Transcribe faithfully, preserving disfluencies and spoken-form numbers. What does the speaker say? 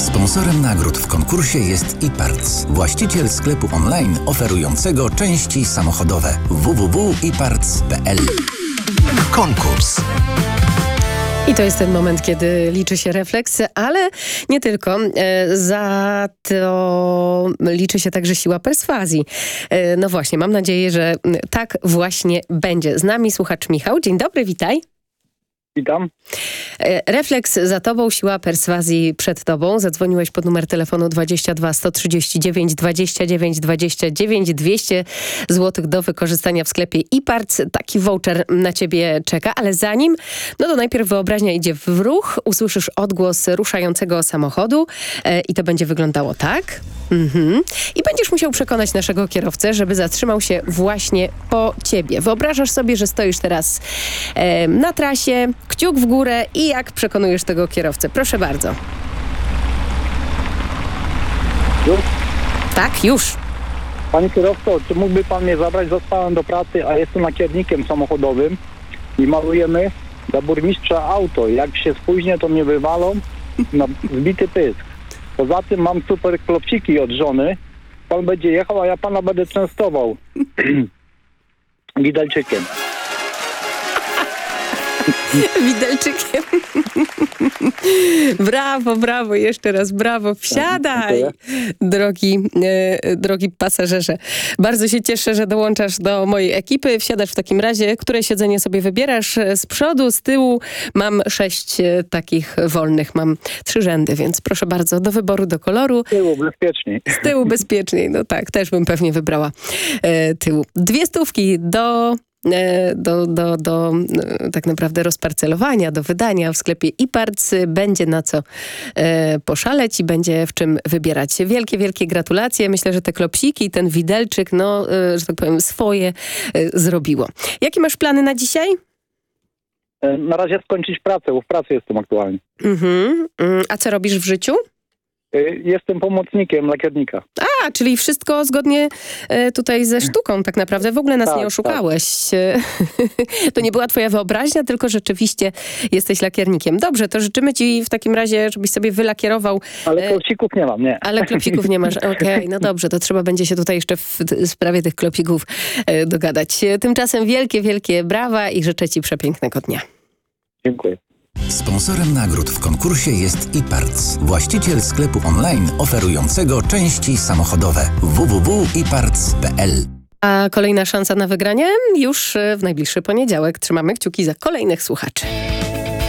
Sponsorem nagród w konkursie jest iParts, właściciel sklepu online oferującego części samochodowe w w w kropka i parts kropka p l. Konkurs. I to jest ten moment, kiedy liczy się refleks, ale nie tylko. E, za to liczy się także siła perswazji. E, no właśnie, mam nadzieję, że tak właśnie będzie. Z nami słuchacz Michał. Dzień dobry, witaj. Witam. E, refleks za tobą, siła perswazji przed tobą. Zadzwoniłeś pod numer telefonu dwadzieścia dwa sto trzydzieści dziewięć dwadzieścia dziewięć dwadzieścia dziewięć. dwieście złotych do wykorzystania w sklepie iParts. Taki voucher na ciebie czeka, ale zanim, no to najpierw wyobraźnia idzie w ruch. Usłyszysz odgłos ruszającego samochodu e, i to będzie wyglądało tak. Mhm. I będziesz musiał przekonać naszego kierowcę, żeby zatrzymał się właśnie po ciebie. Wyobrażasz sobie, że stoisz teraz e, na trasie, kciuk w górę i jak przekonujesz tego kierowcę? Proszę bardzo. Już? Tak, już. Panie kierowco, czy mógłby pan mnie zabrać? Zostałem do pracy, a jestem lakiernikiem samochodowym i malujemy dla burmistrza auto. Jak się spóźnię, to mnie wywalą na zbity pysk. Poza tym mam super klopsiki od żony. Pan będzie jechał, a ja pana będę częstował widelczykiem. Widelczykiem. Brawo, brawo, jeszcze raz brawo. Wsiadaj, drogi, e, drogi pasażerze. Bardzo się cieszę, że dołączasz do mojej ekipy. Wsiadasz w takim razie, które siedzenie sobie wybierasz? Z przodu, z tyłu. Mam sześć e, takich wolnych, mam trzy rzędy, więc proszę bardzo, do wyboru, do koloru. Z tyłu bezpieczniej. Z tyłu bezpieczniej, no tak, też bym pewnie wybrała e, tyłu. Dwie stówki do... Do, do, do tak naprawdę rozparcelowania, do wydania w sklepie iParts. Będzie na co e, poszaleć i będzie w czym wybierać. Wielkie, wielkie gratulacje. Myślę, że te klopsiki, ten widelczyk, no, e, że tak powiem, swoje e, zrobiło. Jakie masz plany na dzisiaj? Na razie skończyć pracę, bo w pracy jestem aktualnie. Mhm. A co robisz w życiu? Jestem pomocnikiem lakiernika. A, czyli wszystko zgodnie e, tutaj ze sztuką tak naprawdę. W ogóle nas tak, nie oszukałeś. Tak. To nie była twoja wyobraźnia, tylko rzeczywiście jesteś lakiernikiem. Dobrze, to życzymy ci w takim razie, żebyś sobie wylakierował. Ale klopsików nie mam, nie. Ale klopsików nie masz. Okej, okay, no dobrze, to trzeba będzie się tutaj jeszcze w sprawie tych klopików e, dogadać. Tymczasem wielkie, wielkie brawa i życzę ci przepięknego dnia. Dziękuję. Sponsorem nagród w konkursie jest iParts, właściciel sklepu online oferującego części samochodowe w w w kropka i parts kropka p l. A kolejna szansa na wygranie już w najbliższy poniedziałek. Trzymamy kciuki za kolejnych słuchaczy.